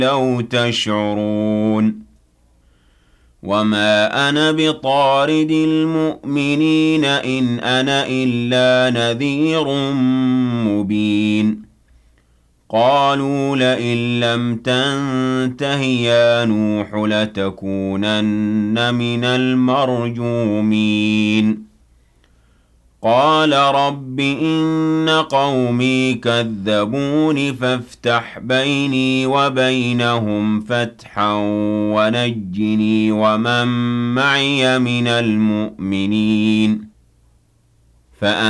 لو تشعرون وما أنا بطارد المؤمنين إن أنا إلا نذير مبين قالوا لئن لم تنته يا نوح لتكونن من المرجومين قال رب إن قومي كذبون فافتح بيني وبينهم فتحا ونجني ومن معي من المؤمنين